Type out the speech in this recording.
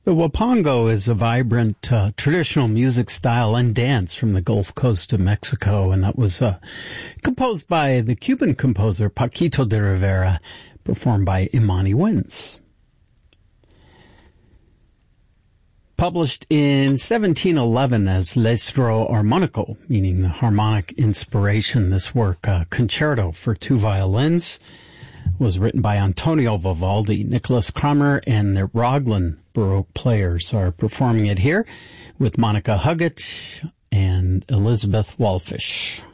The Huapango is a vibrant traditional music style and dance from the Gulf Coast of Mexico, and that was composed by the Cuban composer Paquito de Rivera, performed by Imani Wins. Published in 1711 as L'Estro Armonico, meaning the harmonic inspiration, this work, Concerto for Two Violins, was written by Antonio Vivaldi. Nicholas Kramer and the Raglan Baroque players are performing it here with Monica Huggett and Elizabeth Walfish.